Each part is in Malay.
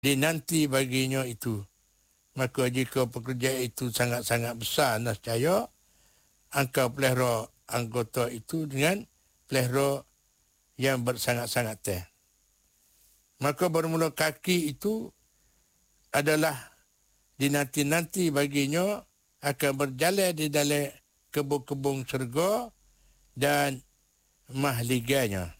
dinanti baginya itu. Maka jika pekerjaan itu sangat-sangat besar, nescaya engkau pelihara anggota itu dengan pelihara yang bersangat-sangat teh. Maka bermula kaki itu adalah dinanti-nanti baginya akan berjalan di dalam kebun-kebun syurga dan mahliganya.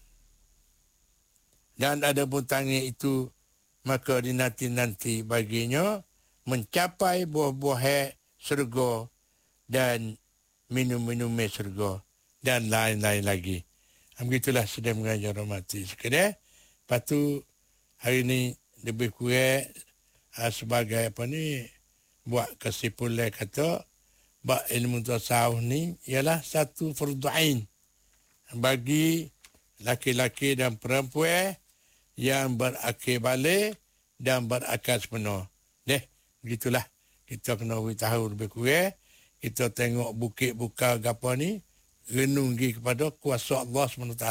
Dan ada pun tangan itu, maka dinanti-nanti baginya mencapai buah-buah syurga dan minum-minum syurga dan lain-lain lagi. Begitulah sudah mengajar hormati sekalian. Lepas tu hari ni lebih kurang sebagai apa ni, buat kesimpulan kata bab ilmu tasawuf ni ialah satu fardu ain bagi laki-laki dan perempuan yang berakil balik dan berakal sepenuh. Begitulah kita kena tahu lebih kurang. Kita tengok bukit buka apa ni, renungi kepada kuasa Allah SWT.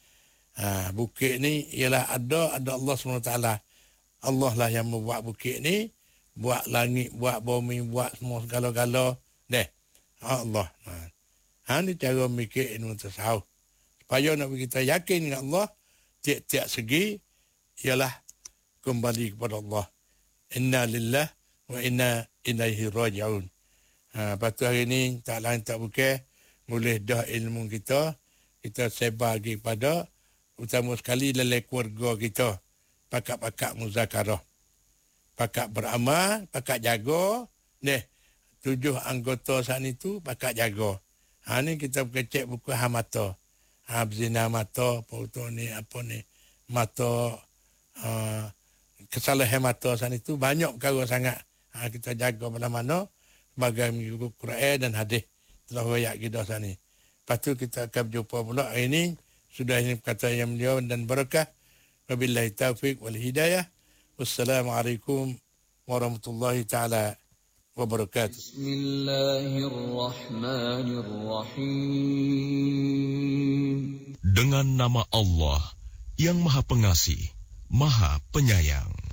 Bukit ni ialah ada Allah SWT. Allah lah yang membuat bukit ni, buat langit, buat bumi, buat semua segala-gala. Allah. Ni cara mikir ilmu tasawuf. Supaya nak kita yakin dengan Allah, tiap-tiap segi ialah kembali kepada Allah. Inna lillah wa inna ilaihi raji'un. Lepas tu hari ni tak lain tak bukan, boleh dah ilmu kita sebar lagi kepada utama sekali dalam keluarga kita. Pakat-pakat muzakarah, pakat beramal, pakat jaga. 7 anggota saat itu pakat jaga. Ni kita kecek buku mata. Berzina mata, apa ni, mata, kesalahan mata saat itu banyak perkara sangat. Kita jaga mana-mana sebagai mengikut Quran dan hadis telah royak kita saat ini. Lepas tu kita akan berjumpa pula hari ini. Sudah ini perkataan yang mulia dan barakah. Wabillahi taufiq wal hidayah. Wassalamualaikum warahmatullahi ta'ala wabarakatuh. Bismillahirrahmanirrahim. Dengan nama Allah yang Maha Pengasih, Maha Penyayang.